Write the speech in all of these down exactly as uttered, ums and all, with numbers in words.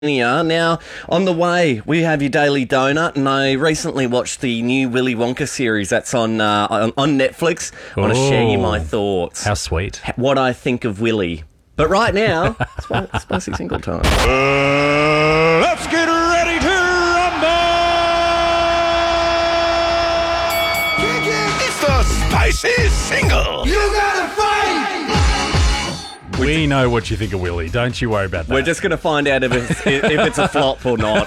Now, on the way, we have your Daily Donut, and I recently watched the new Willy Wonka series that's on uh, on, on Netflix. I want to share you my thoughts. How sweet. What I think of Willy. But right now, it's spicy single time. Uh, let's get ready to rumble! It's the spicy single! You gotta fight! We know what you think of Willy. Don't you worry about that. We're just going to find out if it's, if it's a flop or not.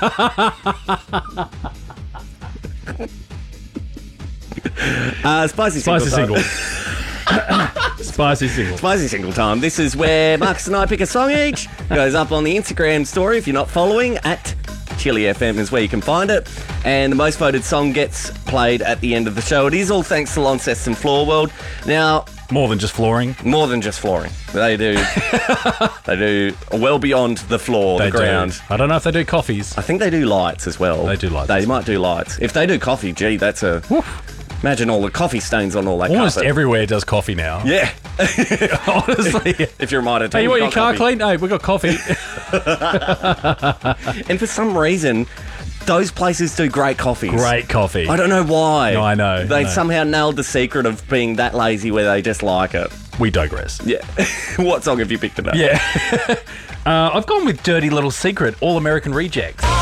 uh, spicy single Spicy time. single. Spicy single. Spicy single time. This is where Marcus and I pick a song each. Goes up on the Instagram story if you're not following. At Chili F M is where you can find it. And the most voted song gets played at the end of the show. It is all thanks to Launceston Floor World. Now... More than just flooring. More than just flooring. They do. They do well beyond the floor, They the ground. do. I don't know if they do coffees. I think they do lights as well. They do lights They as might do lights. If they do coffee, gee, that's a... Imagine all the coffee stains on all that Almost carpet. everywhere does coffee now. Yeah. Honestly. If you're a Mitre ten, Hey, you want you've your got car coffee. clean? Hey, we got coffee. And for some reason, those places do great coffees. Great coffee. I don't know why. No, I know, They I know. somehow nailed the secret of being that lazy where they just like it. We digress. Yeah. What song have you picked today? Yeah. uh, I've gone with Dirty Little Secret, All American Rejects.